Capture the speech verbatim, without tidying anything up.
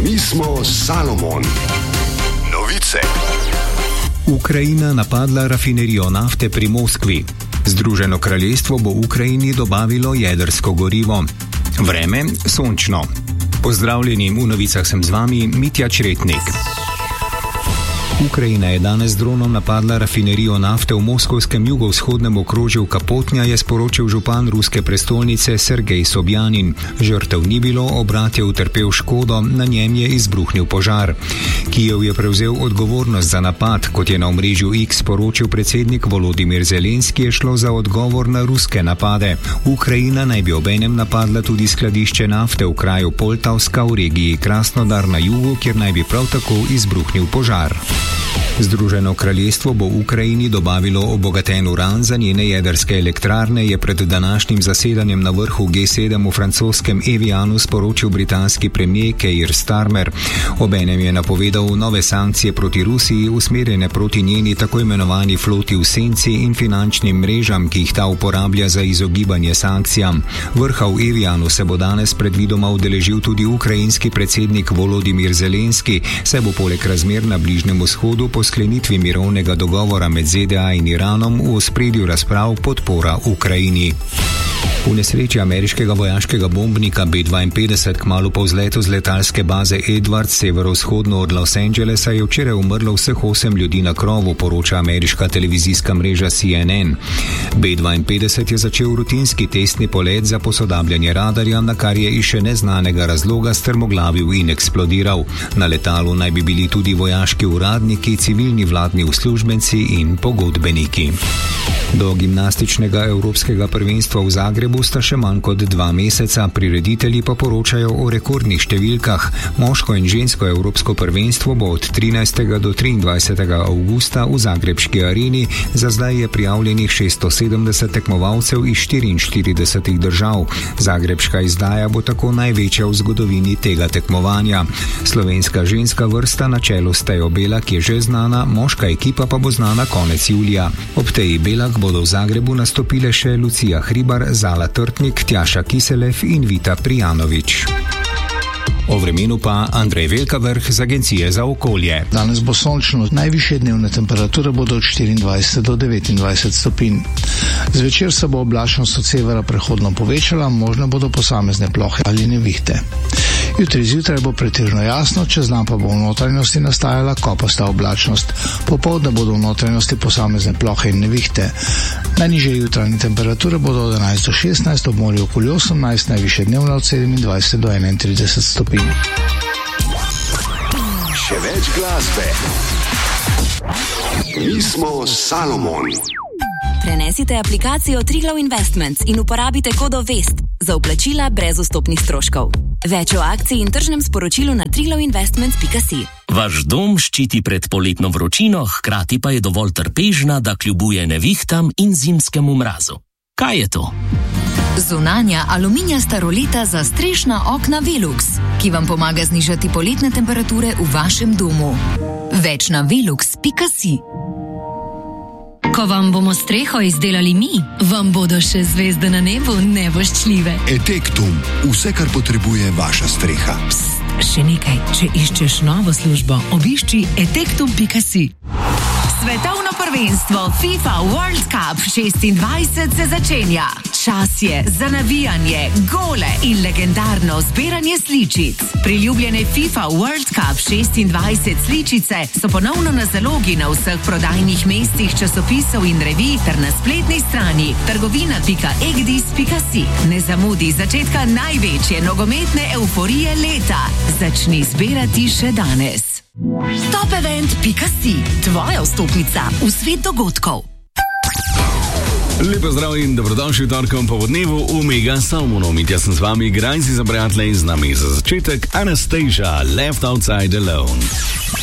Mi smo Salomon. Novice. Ukrajina napadla rafinerijo nafte pri Moskvi. Združeno kraljestvo bo Ukrajini dobavilo jedrsko gorivo. Vreme sončno. Pozdravljeni, v novicah sem z vami Mitja Čretnik. Ukrajina je danes z dronom napadla rafinerijo nafte v moskovskem jugovzhodnem okrožju Kapotnja, je sporočil župan ruske prestolnice Sergej Sobjanin. Žrtev ni bilo, obrat je utrpel škodo, na njem je izbruhnil požar. Kijev je prevzel odgovornost za napad, kot je na omrežju X sporočil predsednik Volodimir Zelenski, je šlo za odgovor na ruske napade. Ukrajina naj bi obenem napadla tudi skladišče nafte v kraju Poltavska v regiji Krasnodar na jugu, kjer naj bi prav tako izbruhnil požar. Združeno kraljestvo bo Ukrajini dobavilo obogaten uran za njene jedrske elektrarne, je pred današnjim zasedanjem na vrhu G sedem v francoskem Evianu sporočil britanski premier Keir Starmer. Obenem je napovedal nove sankcije proti Rusiji, usmerjene proti njeni tako imenovani floti v senci in finančnim mrežam, ki jih ta uporablja za izogibanje sankcijam. Vrha v Evianu se bo danes predvidoma udeležil tudi ukrajinski predsednik Volodimir Zelenski, saj bo poleg razmer na Bližnjem vzhodu po sklenitvi mirovnega dogovora med Z D A in Iranom v ospredju razprav podpora Ukrajini. V nesreči ameriškega vojaškega bombnika B dvainpetdeset kmalu po vzletu z letalske baze Edwards severovzhodno od Los Angelesa je včeraj umrlo vseh osem ljudi na krovu, poroča ameriška televizijska mreža C N N. B dvainpetdeset je začel rutinski testni polet za posodabljanje radarja, na kar je iz še neznanega razloga strmoglavil in eksplodiral. Na letalu naj bi bili tudi vojaški uradniki, civilni vladni uslužbenci in pogodbeniki. Do gimnastičnega evropskega prvenstva v Zagrebu sta še manj kot dva meseca, prireditelji pa poročajo o rekordnih številkah. Moško in žensko evropsko prvenstvo bo od trinajstega do triindvajsetega avgusta v zagrebški areni. Za zdaj je prijavljenih šeststo sedemdeset tekmovalcev iz štiriinštiridesetih držav. Zagrebška izdaja bo tako največja v zgodovini tega tekmovanja. Slovenska ženska vrsta na čelu s Tejo Belak je že znana, moška ekipa pa bo znana konec julija. Ob Teji Belak bodo v Zagrebu nastopile še Lucija Hribar, Zala Trtnik, Tjaša Kiselev in Vita Prijanović. O vremenu pa Andrej Velkavrh z Agencije za okolje. Danes bo sončno, najvišje dnevne temperature bodo od štiriindvajset do devetindvajset stopinj. Zvečer se bo oblačnost od severa prehodno povečala, možne bodo posamezne plohe ali nevihte. Jutri zjutraj bo pretežno jasno, čez dan pa bo v notranjosti nastajala kopasta oblačnost. Popoldne bodo v notranjosti posamezne plohe in nevihte. Najnižje jutranje temperature bodo od enajst do šestnajst, ob morju okoli osemnajst, najvišje dnevne od sedemindvajset do enaintrideset stopinj. Še več glasbe. Mi smo Salomon. Prenesite aplikacijo Triglav Investments in uporabite kodo VEST za vplačila brez vstopnih stroškov. Več o akciji in tržnem sporočilu na triglav investments pika si. Vaš dom ščiti pred poletno vročino, hkrati pa je dovolj trpežna, da kljubuje nevihtam in zimskemu mrazu. Kaj je to? Zunanja aluminijasta roleta za strešna okna Velux, ki vam pomaga znižati poletne temperature v vašem domu. Več na velux pika si. Ko vam bomo streho izdelali mi, vam bodo še zvezde na nebu nevoščljive. Etektum, vse, kar potrebuje vaša streha. Psst, še nekaj, če iščeš novo službo, obišči etektum pika si. Svetovno prvenstvo FIFA World Cup šestindvajset se začenja. Čas je za navijanje, gole in legendarno zbiranje sličic. Priljubljene FIFA World Cup šestindvajset sličice so ponovno na zalogi na vseh prodajnih mestih časopisov in revij ter na spletni strani trgovina pika egdis pika si. Ne zamudi začetka največje nogometne evforije leta. Začni zbirati še danes. top event pika si, tvoja vstopnica v svet dogodkov. Lepo zdrav in dobrodošli torkom po vodnevu v Mega Salmonom. Jaz sem z vami, grajci za prijatelje, z nami za začetek Anastasia, Left Outside Alone.